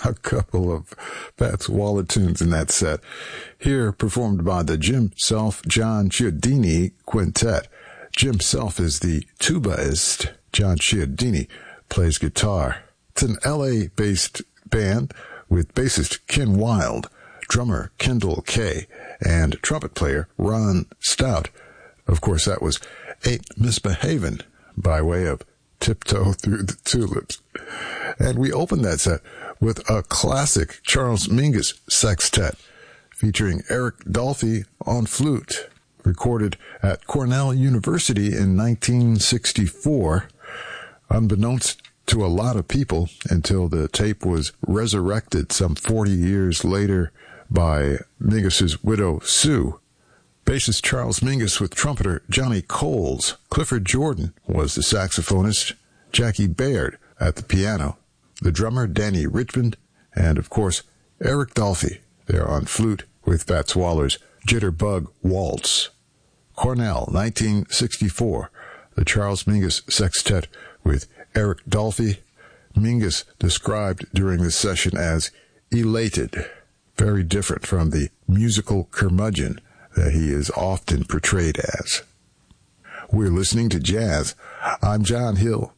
a couple of Fats Waller tunes in that set. Here, performed by the Jim Self John Chiodini Quintet. Jim Self is the tubaist. John Chiodini plays guitar. It's an LA-based band with bassist Ken Wild, drummer Kendall Kay, and trumpet player Ron Stout. Of course, that was Ain't Misbehavin' by way of Tiptoe Through the Tulips. And we opened that set with a classic Charles Mingus sextet featuring Eric Dolphy on flute, recorded at Cornell University in 1964, unbeknownst to a lot of people until the tape was resurrected some 40 years later by Mingus's widow, Sue. Bassist Charles Mingus with trumpeter Johnny Coles. Clifford Jordan was the saxophonist. Jackie Baird at the piano. The drummer Danny Richmond. And, of course, Eric Dolphy there on flute with Fats Waller's Jitterbug Waltz. Cornell, 1964. The Charles Mingus Sextet with Eric Dolphy. Mingus described during this session as elated. Very different from the musical curmudgeon that he is often portrayed as. We're listening to jazz. I'm John Hill.